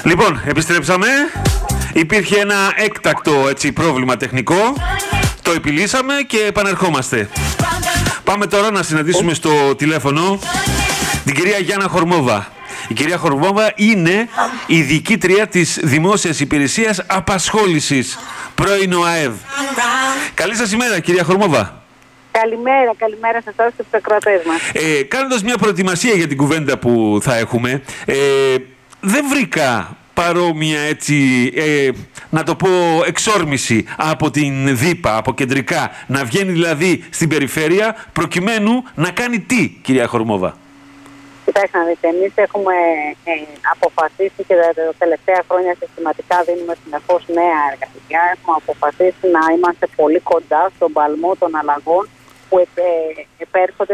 Λοιπόν, επιστρέψαμε. Υπήρχε ένα έκτακτο πρόβλημα τεχνικό. Το επιλύσαμε και επανερχόμαστε. Πάμε τώρα να συναντήσουμε στο τηλέφωνο την κυρία Γιάννα Χορμόβα. Η κυρία Χορμόβα είναι η διοικήτρια της Δημόσιας Υπηρεσίας Απασχόλησης, πρώην ΟΑΕΔ. Καλή σας ημέρα, κυρία Χορμόβα. Καλημέρα σε εσάς και στους ακροατές μας. Κάνοντας μια προετοιμασία για την κουβέντα που θα έχουμε, δεν βρήκα παρόμοια να το πω εξόρμηση από την ΔΥΠΑ, από κεντρικά, να βγαίνει δηλαδή στην περιφέρεια, προκειμένου να κάνει τι, κυρία Χορμόβα? Κοιτάξτε να δείτε, εμείς έχουμε αποφασίσει και τα τελευταία χρόνια συστηματικά δίνουμε συνεχώς νέα εργαλεία. Έχουμε αποφασίσει να είμαστε πολύ κοντά στον παλμό των αλλαγών που επέρχονται